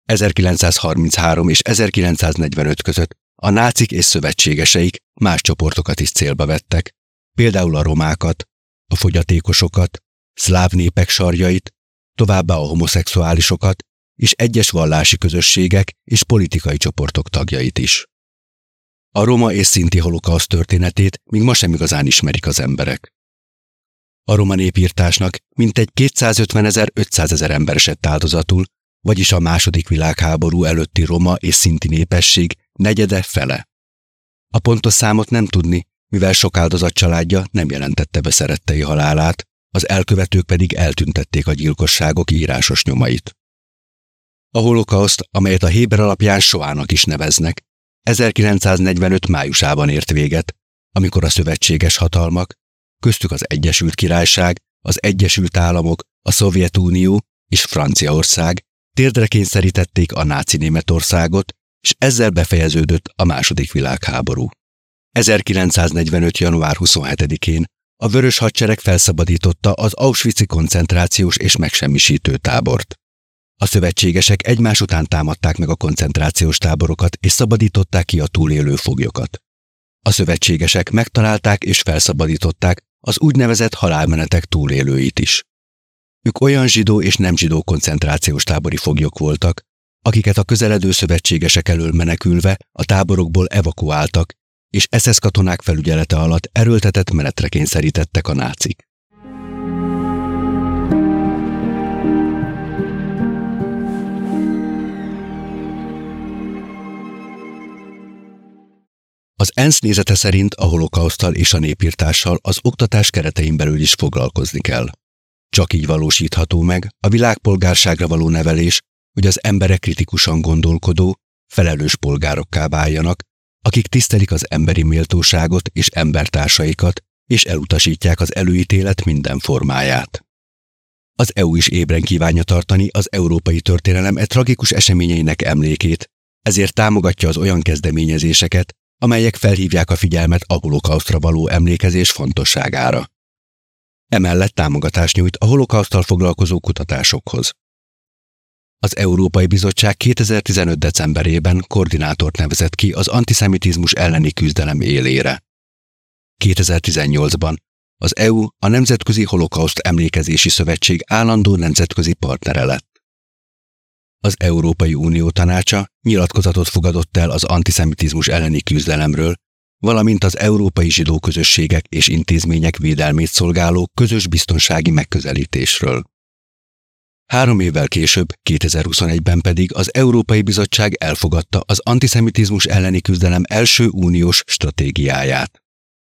1933 és 1945 között a nácik és szövetségeseik más csoportokat is célba vettek, például a romákat, a fogyatékosokat, szláv népek sarjait, továbbá a homoszexuálisokat és egyes vallási közösségek és politikai csoportok tagjait is. A roma és szinti holokauszt történetét még ma sem igazán ismerik az emberek. A roma népirtásnak mintegy 250.000–500.000 ember esett áldozatul, vagyis a II. Világháború előtti roma és szinti népesség negyede fele. A pontos számot nem tudni, mivel sok áldozat családja nem jelentette be szerettei halálát, az elkövetők pedig eltüntették a gyilkosságok írásos nyomait. A holokauszt, amelyet a héber alapján Soának is neveznek, 1945 májusában ért véget, amikor a szövetséges hatalmak, köztük az Egyesült Királyság, az Egyesült Államok, a Szovjetunió és Franciaország térdre kényszerítették a náci Németországot, és ezzel befejeződött a II. Világháború. 1945. január 27-én a Vörös Hadsereg felszabadította az auschwitzi koncentrációs és megsemmisítő tábort. A szövetségesek egymás után támadták meg a koncentrációs táborokat és szabadították ki a túlélő foglyokat. A szövetségesek megtalálták és felszabadították az úgynevezett halálmenetek túlélőit is. Ők olyan zsidó és nem zsidó koncentrációs tábori foglyok voltak, akiket a közeledő szövetségesek elől menekülve a táborokból evakuáltak, és SS katonák felügyelete alatt erőltetett menetre kényszerítettek a nácik. Az ENSZ nézete szerint a holokauszttal és a népirtással az oktatás keretein belül is foglalkozni kell. Csak így valósítható meg a világpolgárságra való nevelés, hogy az emberek kritikusan gondolkodó, felelős polgárokká váljanak, akik tisztelik az emberi méltóságot és embertársaikat, és elutasítják az előítélet minden formáját. Az EU is ébren kívánja tartani az európai történelem tragikus eseményeinek emlékét, ezért támogatja az olyan kezdeményezéseket, amelyek felhívják a figyelmet a holokausztra való emlékezés fontosságára. Emellett támogatást nyújt a holokauszttal foglalkozó kutatásokhoz. Az Európai Bizottság 2015. decemberében koordinátort nevezett ki az antiszemitizmus elleni küzdelem élére. 2018-ban az EU a Nemzetközi Holokauszt Emlékezési Szövetség állandó nemzetközi partnere lett. Az Európai Unió Tanácsa nyilatkozatot fogadott el az antiszemitizmus elleni küzdelemről, valamint az európai zsidó közösségek és intézmények védelmét szolgáló közös biztonsági megközelítésről. 3 évvel később, 2021-ben pedig az Európai Bizottság elfogadta az antiszemitizmus elleni küzdelem első uniós stratégiáját.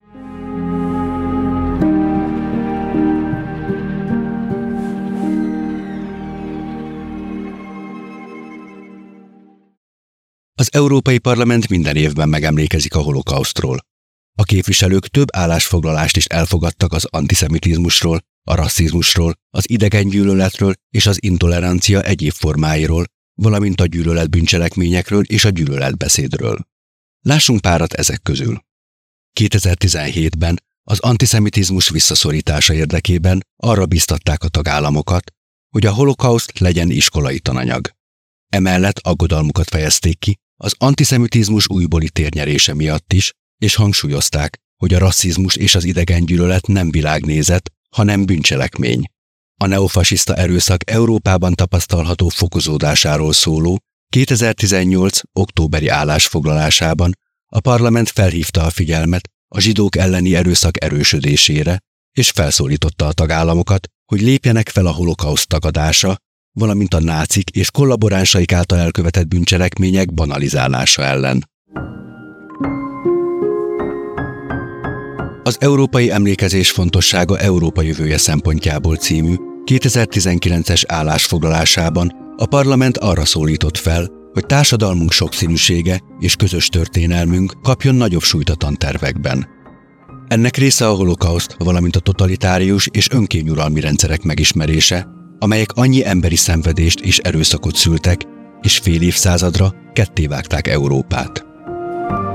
Az Európai Parlament minden évben megemlékezik a holokausztról. A képviselők több állásfoglalást is elfogadtak az antiszemitizmusról, a rasszizmusról, az idegengyűlöletről és az intolerancia egyéb formáiról, valamint a gyűlölet bűncselekményekről és a gyűlöletbeszédről. Lássunk párat ezek közül. 2017-ben az antiszemitizmus visszaszorítása érdekében arra biztatták a tagállamokat, hogy a holokauszt legyen iskolai tananyag. Emellett aggodalmukat fejezték ki az antiszemitizmus újbóli térnyerése miatt is, és hangsúlyozták, hogy a rasszizmus és az idegengyűlölet nem világnézet, hanem bűncselekmény. A neofasiszta erőszak Európában tapasztalható fokozódásáról szóló 2018. októberi állásfoglalásában a parlament felhívta a figyelmet a zsidók elleni erőszak erősödésére, és felszólította a tagállamokat, hogy lépjenek fel a holokauszt tagadása, valamint a nácik és kollaboránsaik által elkövetett bűncselekmények banalizálása ellen. Az európai emlékezés fontossága Európa jövője szempontjából című 2019-es állásfoglalásában a parlament arra szólított fel, hogy társadalmunk sokszínűsége és közös történelmünk kapjon nagyobb súlyt a tantervekben. Ennek része a holokauszt, valamint a totalitárius és önkényuralmi rendszerek megismerése, amelyek annyi emberi szenvedést és erőszakot szültek, és fél évszázadra kettévágták Európát.